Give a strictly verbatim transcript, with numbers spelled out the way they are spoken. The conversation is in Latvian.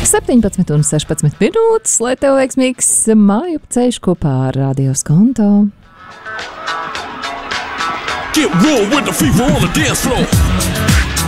septiņpadsmit un sešpadsmit minūtes, lai tev veiksmīgs māju ceļš kopā ar Radio Skonto. Get raw with the fever on the dance floor.